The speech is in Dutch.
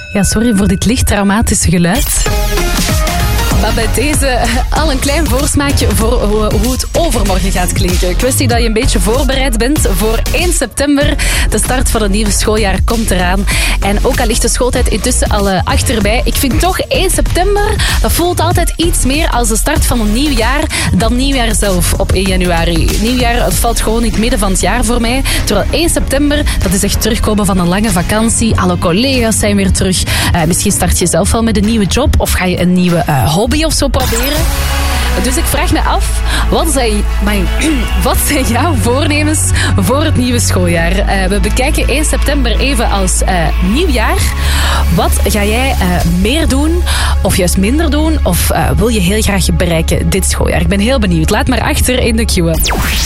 Ja, sorry voor dit licht traumatische geluid. Maar bij deze al een klein voorsmaakje voor hoe het overmorgen gaat klinken. Kwestie dat je een beetje voorbereid bent voor 1 september. De start van het nieuwe schooljaar komt eraan. En ook al ligt de schooltijd intussen al achterbij. Ik vind toch 1 september, dat voelt altijd iets meer als de start van een nieuw jaar dan nieuwjaar zelf op 1 januari. Nieuwjaar, het valt gewoon in het midden van het jaar voor mij. Terwijl 1 september, dat is echt terugkomen van een lange vakantie. Alle collega's zijn weer terug. Misschien start je zelf wel met een nieuwe job of ga je een nieuwe hobby of zo proberen. Dus ik vraag me af, wat zijn jouw voornemens voor het nieuwe schooljaar? We bekijken 1 september even als nieuwjaar. Wat ga jij meer doen of juist minder doen? Of wil je heel graag bereiken dit schooljaar? Ik ben heel benieuwd. Laat maar achter in de Q.